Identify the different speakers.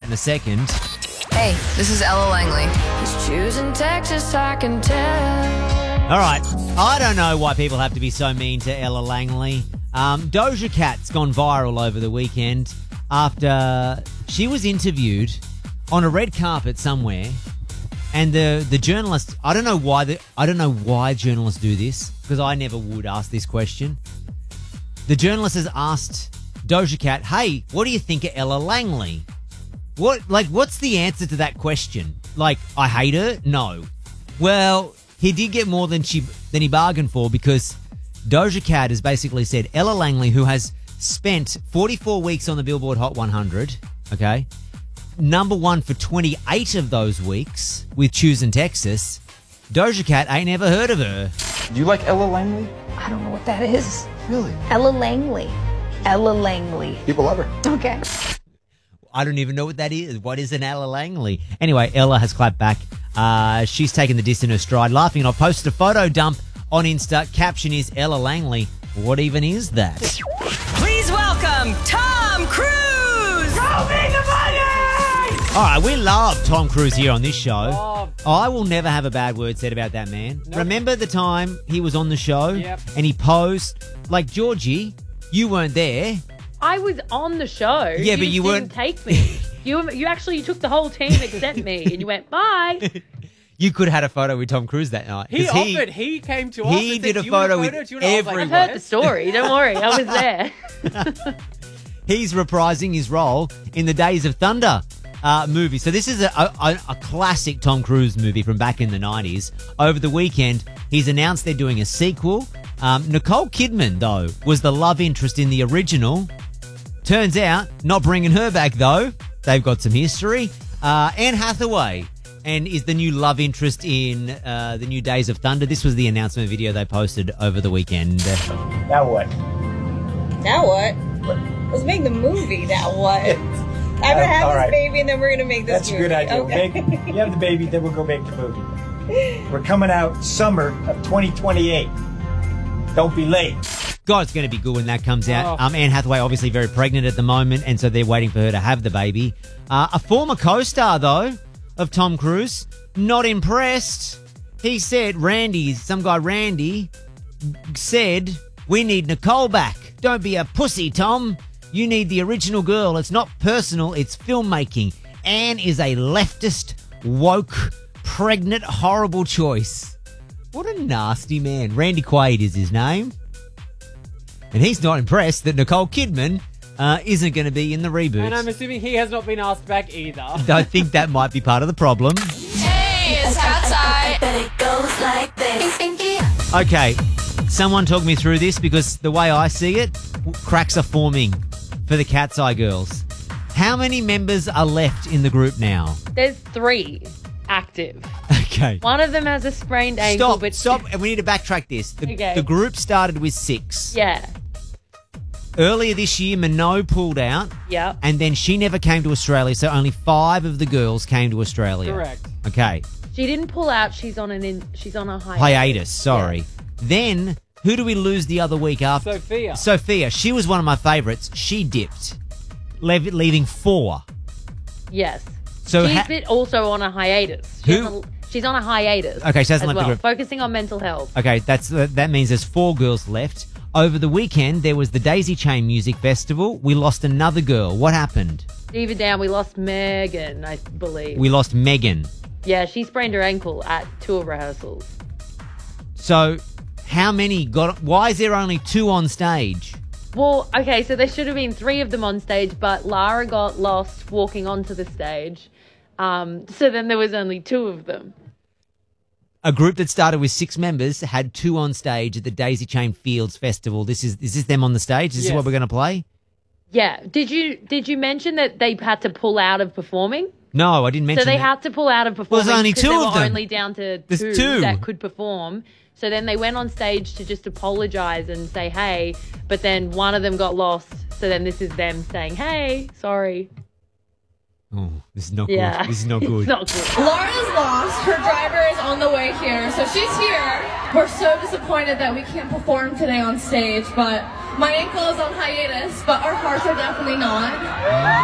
Speaker 1: in a second.
Speaker 2: Hey, this is Ella Langley. He's choosing Texas, I can tell.
Speaker 1: All right. I don't know why people have to be so mean to Ella Langley. Doja Cat's gone viral over the weekend after she was interviewed on a red carpet somewhere, and the journalist, I don't know why journalists do this, because I never would ask this question. The journalist has asked Doja Cat, "Hey, what do you think of Ella Langley?" What's the answer to that question? Like, I hate her? No. Well, he did get more than he bargained for, because Doja Cat has basically said Ella Langley, who has spent 44 weeks on the Billboard Hot 100, okay, number one for 28 of those weeks with Choosing Texas, Doja Cat ain't ever heard of her.
Speaker 3: Do you like Ella Langley?
Speaker 4: I don't know what that is.
Speaker 3: Really?
Speaker 4: Ella Langley. Ella Langley.
Speaker 3: People love her.
Speaker 4: Okay.
Speaker 1: I don't even know what that is. What is an Ella Langley? Anyway, Ella has clapped back. She's taken the diss in her stride, laughing, and I've posted a photo dump on Insta. Caption is Ella Langley. What even is that?
Speaker 2: Please welcome Tom Cruise! Throw me the money!
Speaker 1: All right, we love Tom Cruise here on this show. I will never have a bad word said about that man. Nope. Remember the time he was on the show?
Speaker 5: Yep.
Speaker 1: And he posed? Like, Georgie, you weren't there.
Speaker 5: I was on the show.
Speaker 1: Yeah, but you
Speaker 5: didn't
Speaker 1: weren't.
Speaker 5: take me. You actually took the whole team except me, and you went bye.
Speaker 1: You could have had a photo with Tom Cruise that night.
Speaker 6: He offered. He came to us.
Speaker 1: He
Speaker 6: and
Speaker 1: did
Speaker 6: said,
Speaker 1: a
Speaker 6: "Do you want
Speaker 1: photo with everyone.
Speaker 5: I've heard the story. Don't worry, I was there.
Speaker 1: He's reprising his role in the Days of Thunder movie. So this is a classic Tom Cruise movie from back in the 90s. Over the weekend, he's announced they're doing a sequel. Nicole Kidman, though, was the love interest in the original. Turns out, not bringing her back, though. They've got some history. Anne Hathaway and is the new love interest in the new Days of Thunder. This was the announcement video they posted over the weekend.
Speaker 3: Now what?
Speaker 7: Now what? Let's make the movie. Now what? I'm gonna have
Speaker 3: all
Speaker 7: this
Speaker 3: right.
Speaker 7: baby, and then we're gonna make this
Speaker 3: That's
Speaker 7: movie.
Speaker 3: a good idea.
Speaker 7: Okay.
Speaker 3: You have the baby, then we'll go make the movie. We're coming out summer of 2028. Don't be late.
Speaker 1: God, it's going to be good when that comes out. Anne Hathaway obviously very pregnant at the moment, and so they're waiting for her to have the baby. A former co-star, though, of Tom Cruise, not impressed. He said, some guy Randy, said, "We need Nicole back. Don't be a pussy, Tom. You need the original girl. It's not personal, it's filmmaking. Anne is a leftist, woke, pregnant, horrible choice." What a nasty man. Randy Quaid is his name. And he's not impressed that Nicole Kidman isn't going to be in the reboot.
Speaker 6: And I'm assuming he has not been asked back either.
Speaker 1: I think that might be part of the problem.
Speaker 2: Hey, it's Cat's Eye. It goes like this.
Speaker 1: Okay, someone talk me through this, because the way I see it, cracks are forming for the Cat's Eye girls. How many members are left in the group now?
Speaker 5: There's 3 active.
Speaker 1: Okay.
Speaker 5: One of them has a sprained ankle.
Speaker 1: Stop. We need to backtrack this.
Speaker 5: Okay.
Speaker 1: The group started with 6.
Speaker 5: Yeah.
Speaker 1: Earlier this year, Minogue pulled out.
Speaker 5: Yep.
Speaker 1: And then she never came to Australia, so only 5 of the girls came to Australia.
Speaker 6: Correct.
Speaker 1: Okay.
Speaker 5: She didn't pull out. She's on a hiatus.
Speaker 1: Hiatus, sorry.
Speaker 5: Yeah.
Speaker 1: Then, who do we lose the other week after?
Speaker 6: Sophia.
Speaker 1: She was one of my favourites. She dipped, leaving 4.
Speaker 5: Yes.
Speaker 1: So
Speaker 5: she's also on a hiatus. She's on a hiatus.
Speaker 1: Okay, she hasn't left
Speaker 5: as well,
Speaker 1: the group.
Speaker 5: focusing on mental health.
Speaker 1: Okay, that means there's 4 girls left. Over the weekend, there was the Daisy Chain Music Festival. We lost another girl. What happened?
Speaker 5: Even down, we lost Megan, I believe.
Speaker 1: We lost Megan.
Speaker 5: Yeah, she sprained her ankle at tour rehearsals.
Speaker 1: So, how many why is there only 2 on stage?
Speaker 5: Well, okay, so there should have been 3 of them on stage, but Lara got lost walking onto the stage. So then there was only 2 of them.
Speaker 1: A group that started with 6 members had 2 on stage at the Daisy Chain Fields Festival. Is this them on the stage? Is this what we're going to play?
Speaker 5: Yeah. Did you mention that they had to pull out of performing?
Speaker 1: No, I didn't mention
Speaker 5: So they
Speaker 1: that.
Speaker 5: had to pull out of performing.
Speaker 1: Well, there's only 2
Speaker 5: they
Speaker 1: of
Speaker 5: were
Speaker 1: them.
Speaker 5: only down to
Speaker 1: There's
Speaker 5: 2 that could perform. So then they went on stage to just apologise and say, hey, but then one of them got lost. So then this is them saying, hey, sorry.
Speaker 1: Oh, this is not
Speaker 5: Yeah.
Speaker 1: good. This is not good.
Speaker 5: It's not good.
Speaker 8: Laura's lost. Her driver is on the way here, so she's here. We're so disappointed that we can't perform today on stage, but my ankle is on hiatus, but our hearts are definitely not.